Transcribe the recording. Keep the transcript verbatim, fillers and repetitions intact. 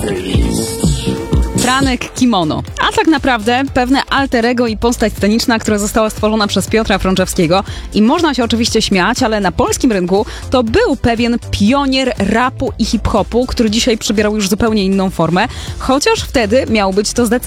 Franek Kimono. A tak naprawdę pewne alter ego i postać sceniczna, która została stworzona przez Piotra Frączewskiego. I można się oczywiście śmiać, ale na polskim rynku to był pewien pionier rapu i hip-hopu, który dzisiaj przybierał już zupełnie inną formę, chociaż wtedy miał być to zdecydowanie